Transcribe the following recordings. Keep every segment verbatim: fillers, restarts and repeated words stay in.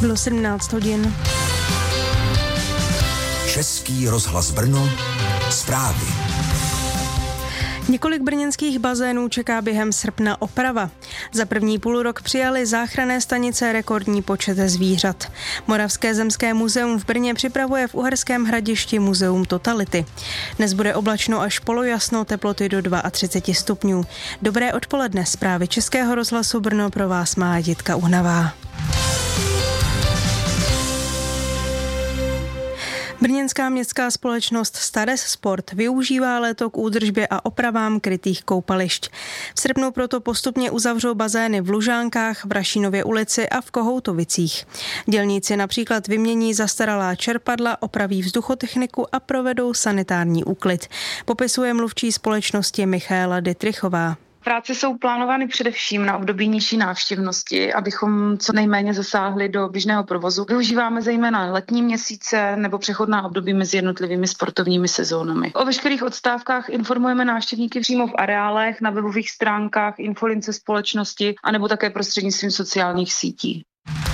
Bylo sedmnáct hodin. Český rozhlas Brno, zprávy. Několik brněnských bazénů čeká během srpna oprava. Za první půlrok přijali záchranné stanice rekordní počet zvířat. Moravské zemské muzeum v Brně připravuje v Uherském Hradišti muzeum totality. Dnes bude oblačno až polojasno, teploty do třicet dva stupňů. Dobré odpoledne, zprávy Českého rozhlasu Brno pro vás má Jitka Uhnavá. Brněnská městská společnost Stades Sport využívá léto k údržbě a opravám krytých koupališť. V srpnu proto postupně uzavřou bazény v Lužánkách, v Rašínově ulici a v Kohoutovicích. Dělníci například vymění zastaralá čerpadla, opraví vzduchotechniku a provedou sanitární úklid. Popisuje mluvčí společnosti Michaela Dytrichová. Práce jsou plánovány především na období nižší návštěvnosti, abychom co nejméně zasáhli do běžného provozu. Využíváme zejména letní měsíce nebo přechodná období mezi jednotlivými sportovními sezónami. O veškerých odstávkách informujeme návštěvníky přímo v areálech, na webových stránkách, infolince společnosti anebo také prostřednictvím sociálních sítí.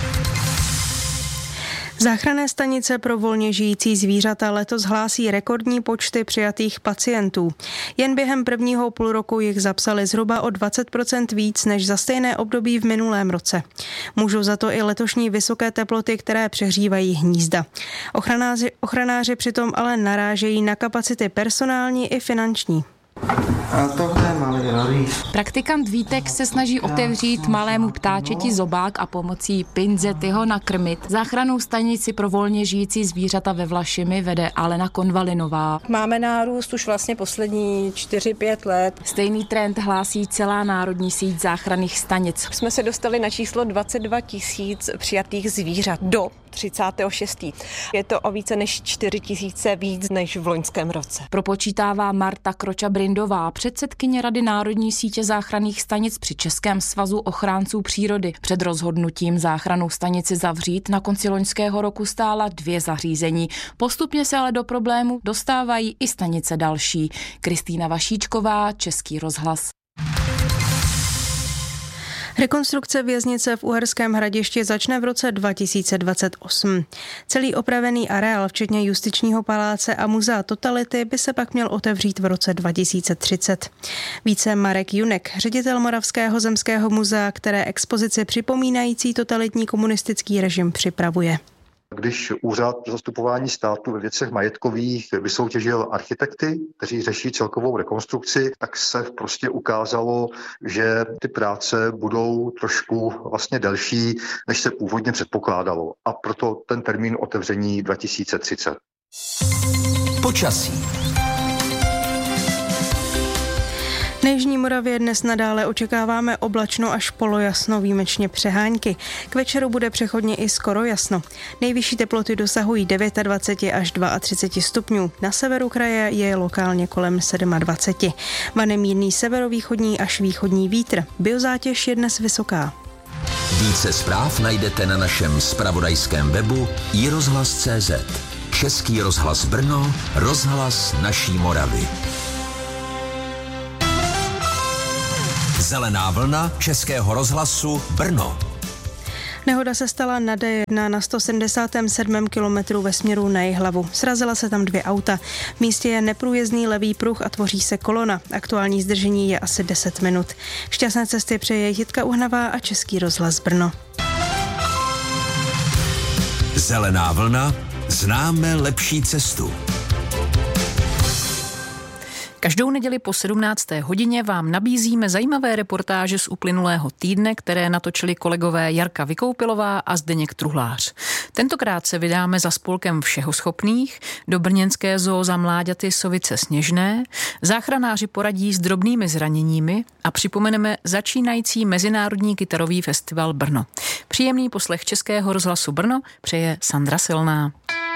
Záchranné stanice pro volně žijící zvířata letos hlásí rekordní počty přijatých pacientů. Jen během prvního půlroku jich zapsali zhruba o dvacet procent víc než za stejné období v minulém roce. Můžou za to i letošní vysoké teploty, které přehřívají hnízda. Ochranáři, ochranáři přitom ale narážejí na kapacity personální i finanční. A tohle malý rolí. Praktikant Vítek se snaží otevřít malému ptáčeti zobák a pomocí pinzety ho nakrmit. Záchrannou stanici pro volně žijící zvířata ve Vlašimi vede Alena Konvalinová. Máme nárůst už vlastně poslední čtyři pět let. Stejný trend hlásí celá národní síť záchranných stanic. Jsme se dostali na číslo dvacet dva tisíc přijatých zvířat do třicátého šestého Je to o více než čtyři tisíce víc než v loňském roce. Propočítává Marta Kroča-Brindová, předsedkyně Rady národní sítě záchranných stanic při Českém svazu ochránců přírody. Před rozhodnutím záchrannou stanici zavřít na konci loňského roku stála dvě zařízení. Postupně se ale do problému dostávají i stanice další. Kristýna Vašíčková, Český rozhlas. Rekonstrukce věznice v Uherském Hradišti začne v roce dva tisíce dvacet osm. Celý opravený areál, včetně justičního paláce a muzea totality, by se pak měl otevřít v roce dva tisíce třicet. Více Marek Junek, ředitel Moravského zemského muzea, které expozici připomínající totalitní komunistický režim připravuje. Když Úřad pro zastupování státu ve věcech majetkových vysoutěžil architekty, kteří řeší celkovou rekonstrukci, tak se prostě ukázalo, že ty práce budou trošku vlastně delší, než se původně předpokládalo. A proto ten termín otevření dva tisíce třicet. Počasí. Na jižní Moravě dnes nadále očekáváme oblačno až polojasno, výjimečně přehánky. K večeru bude přechodně i skoro jasno. Nejvyšší teploty dosahují dvacet devět až třicet dva stupňů. Na severu kraje je lokálně kolem dvacet sedm. Vane mírný severovýchodní až východní vítr. Biozátěž je dnes vysoká. Více zpráv najdete na našem zpravodajském webu i rozhlas tečka cé zet. Český rozhlas Brno, rozhlas naší Moravy. Zelená vlna Českého rozhlasu Brno. Nehoda se stala na D jedna na sto sedmdesátém sedmém kilometru ve směru na Jihlavu. Srazila se tam dvě auta. V místě je neprůjezdný levý pruh a tvoří se kolona. Aktuální zdržení je asi deset minut. Šťastné cesty přeje Jitka Uhnavá a Český rozhlas Brno. Zelená vlna. Známe lepší cestu. Každou neděli po sedmnácté hodině vám nabízíme zajímavé reportáže z uplynulého týdne, které natočili kolegové Jarka Vykoupilová a Zdeněk Truhlář. Tentokrát se vydáme za spolkem Všehoschopných, do brněnské zoo za mláďaty Sovice Sněžné, záchranáři poradí s drobnými zraněními a připomeneme začínající Mezinárodní kytarový festival Brno. Příjemný poslech Českého rozhlasu Brno přeje Sandra Silná.